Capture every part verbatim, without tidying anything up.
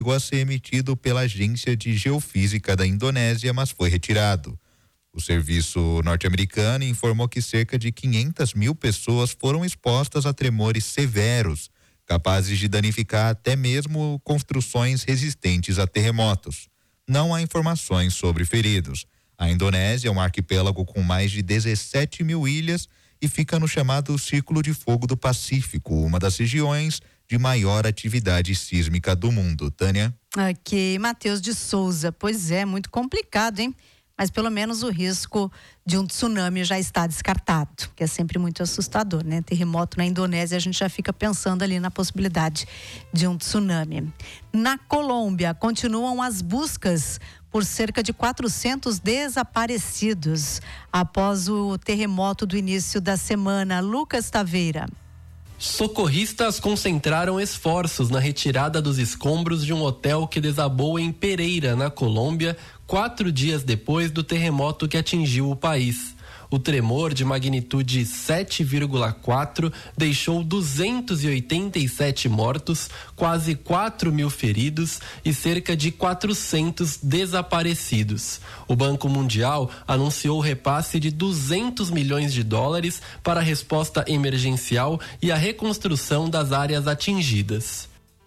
a ser emitido pela Agência de Geofísica da Indonésia, mas foi retirado. O serviço norte-americano informou que cerca de quinhentas mil pessoas foram expostas a tremores severos, capazes de danificar até mesmo construções resistentes a terremotos. Não há informações sobre feridos. A Indonésia é um arquipélago com mais de dezessete mil ilhas e fica no chamado Círculo de Fogo do Pacífico, uma das regiões de maior atividade sísmica do mundo. Tânia? Ok, Matheus de Souza. Pois é, muito complicado, hein? Mas pelo menos o risco de um tsunami já está descartado, que é sempre muito assustador, né? Terremoto na Indonésia, a gente já fica pensando ali na possibilidade de um tsunami. Na Colômbia, continuam as buscas por cerca de quatrocentos desaparecidos após o terremoto do início da semana. Lucas Taveira. Socorristas concentraram esforços na retirada dos escombros de um hotel que desabou em Pereira, na Colômbia, quatro dias depois do terremoto que atingiu o país. O tremor de magnitude sete vírgula quatro deixou duzentos e oitenta e sete mortos, quase quatro mil feridos e cerca de quatrocentos desaparecidos. O Banco Mundial anunciou o repasse de duzentos milhões de dólares para a resposta emergencial e a reconstrução das áreas atingidas.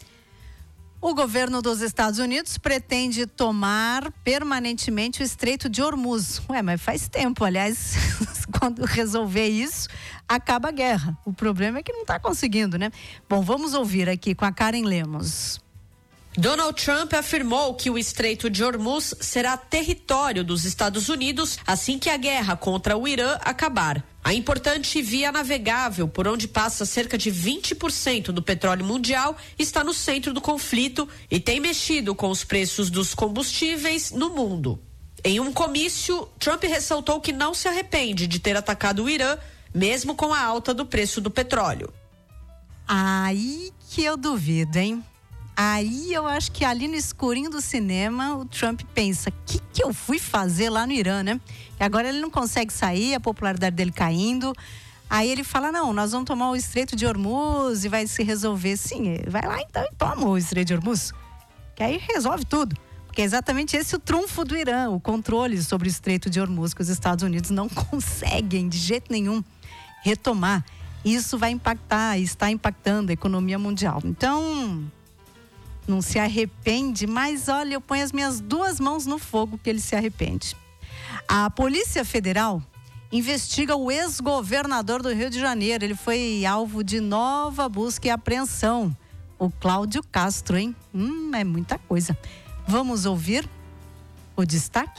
O governo dos Estados Unidos pretende tomar permanentemente o Estreito de Hormuz. Ué, mas faz tempo, aliás, quando resolver isso, acaba a guerra. O problema é que não está conseguindo, né? Bom, vamos ouvir aqui com a Karen Lemos. Donald Trump afirmou que o Estreito de Hormuz será território dos Estados Unidos assim que a guerra contra o Irã acabar. A importante via navegável, por onde passa cerca de vinte por cento do petróleo mundial, está no centro do conflito e tem mexido com os preços dos combustíveis no mundo. Em um comício, Trump ressaltou que não se arrepende de ter atacado o Irã, mesmo com a alta do preço do petróleo. Aí que eu duvido, hein? Aí eu acho que ali no escurinho do cinema o Trump pensa, o que que eu fui fazer lá no Irã, né? E agora ele não consegue sair, a popularidade dele caindo. Aí ele fala, não, nós vamos tomar o Estreito de Hormuz e vai se resolver. Sim, vai lá então e toma o Estreito de Hormuz, que aí resolve tudo. Porque é exatamente esse o trunfo do Irã, o controle sobre o Estreito de Hormuz, que os Estados Unidos não conseguem de jeito nenhum retomar. Isso vai impactar, está impactando a economia mundial. Então, não se arrepende, mas olha, eu ponho as minhas duas mãos no fogo que ele se arrepende. A Polícia Federal investiga o ex-governador do Rio de Janeiro. Ele foi alvo de nova busca e apreensão. O Cláudio Castro, hein? Hum, é muita coisa. Vamos ouvir o destaque?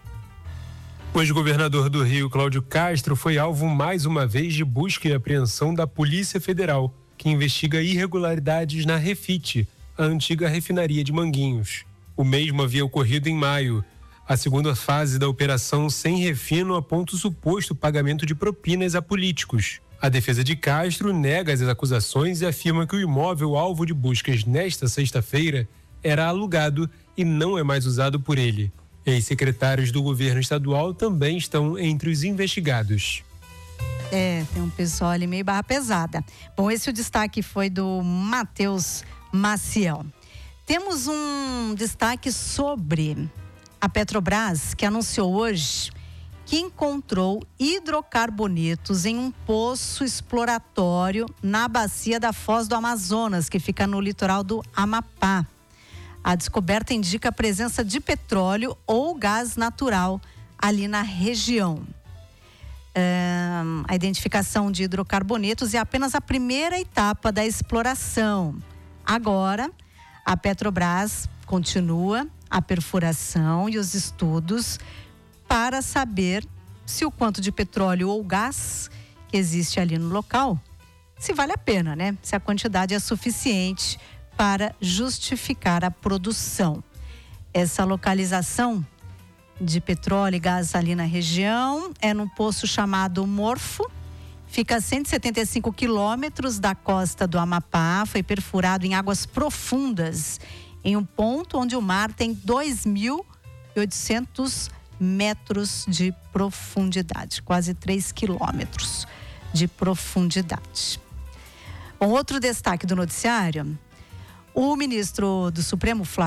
O ex-governador do Rio, Cláudio Castro, foi alvo mais uma vez de busca e apreensão da Polícia Federal, que investiga irregularidades na Refit, a antiga refinaria de Manguinhos. O mesmo havia ocorrido em maio. A segunda fase da operação Sem Refino aponta o suposto pagamento de propinas a políticos. A defesa de Castro nega as acusações e afirma que o imóvel alvo de buscas nesta sexta-feira era alugado e não é mais usado por ele. Ex-secretários do governo estadual também estão entre os investigados. É, tem um pessoal ali meio barra pesada. Bom, esse o destaque foi do Matheus Maciel. Temos um destaque sobre a Petrobras, que anunciou hoje que encontrou hidrocarbonetos em um poço exploratório na bacia da Foz do Amazonas, que fica no litoral do Amapá. A descoberta indica a presença de petróleo ou gás natural ali na região. Um, a identificação de hidrocarbonetos é apenas a primeira etapa da exploração. Agora, a Petrobras continua a perfuração e os estudos para saber se o quanto de petróleo ou gás que existe ali no local, se vale a pena, né? Se a quantidade é suficiente para justificar a produção. Essa localização de petróleo e gás ali na região é num poço chamado Morfo, fica a cento e setenta e cinco quilômetros da costa do Amapá, foi perfurado em águas profundas, em um ponto onde o mar tem dois mil e oitocentos metros de profundidade, quase três quilômetros de profundidade. Bom, outro destaque do noticiário, o ministro do Supremo, Flávio